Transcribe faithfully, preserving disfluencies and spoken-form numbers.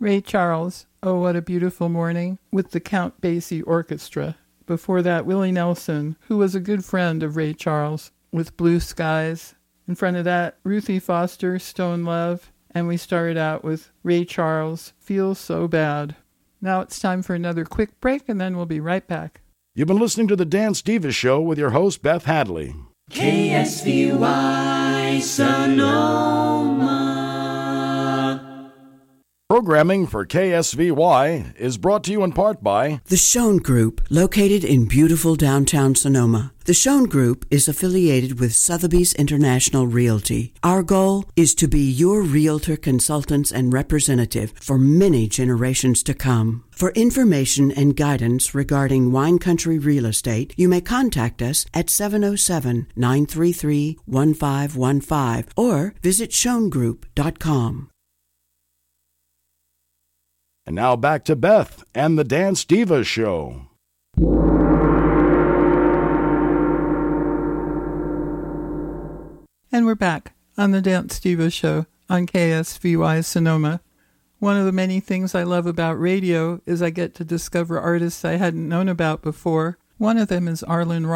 Ray Charles, Oh What a Beautiful Morning, with the Count Basie Orchestra. Before that, Willie Nelson, who was a good friend of Ray Charles, with Blue Skies. In front of that, Ruthie Foster, Stone Love. And we started out with Ray Charles, Feel So Bad. Now it's time for another quick break, and then we'll be right back. You've been listening to The Dance Diva Show with your host, Beth Hadley. K S V Y Sonoma. Programming for K S V Y is brought to you in part by The Schoen Group, located in beautiful downtown Sonoma. The Schoen Group is affiliated with Sotheby's International Realty. Our goal is to be your realtor, consultants, and representative for many generations to come. For information and guidance regarding wine country real estate, you may contact us at seven oh seven, nine three three, one five one five or visit schoen group dot com. And now back to Beth and the Dance Diva Show. And we're back on the Dance Diva Show on K S V Y Sonoma. One of the many things I love about radio is I get to discover artists I hadn't known about before. One of them is Arlen Roth.